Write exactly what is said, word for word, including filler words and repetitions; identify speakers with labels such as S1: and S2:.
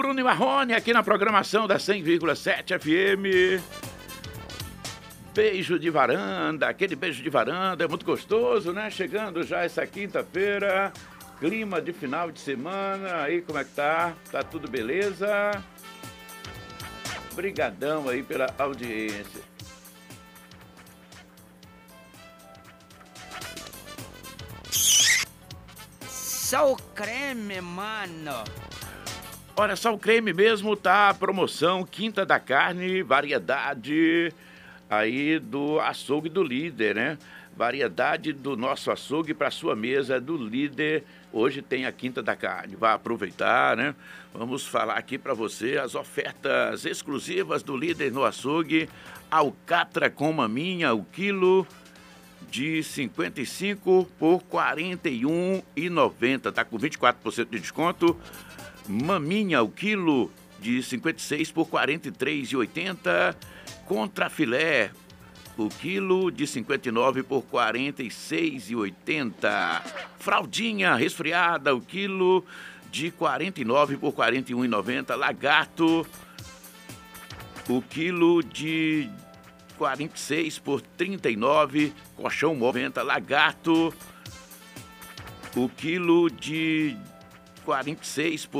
S1: Bruno e Marrone aqui na programação da cem vírgula sete F M. Beijo de varanda, aquele beijo de varanda é muito gostoso, né? Chegando já essa quinta-feira, clima de final de semana, aí como é que tá? Tá tudo beleza? Brigadão aí pela audiência.
S2: Só o creme, mano.
S1: Olha, só o creme mesmo tá promoção, quinta da carne, variedade aí do açougue do Líder, né? Variedade do nosso açougue para sua mesa do Líder. Hoje tem a quinta da carne, vai aproveitar, né? Vamos falar aqui para você as ofertas exclusivas do Líder no açougue. Alcatra com maminha, o quilo de cinquenta e cinco por quarenta e um reais e noventa centavos, tá com vinte e quatro por cento de desconto. Maminha, o quilo de cinquenta e seis por quarenta e três reais e oitenta centavos. Contra filé, o quilo de cinquenta e nove por quarenta e seis reais e oitenta centavos. Fraldinha resfriada, o quilo de quarenta e nove por quarenta e um reais e noventa centavos. Lagarto, o quilo de quarenta e seis por trinta e nove reais. Colchão noventa. Lagarto, o quilo de quarenta e seis por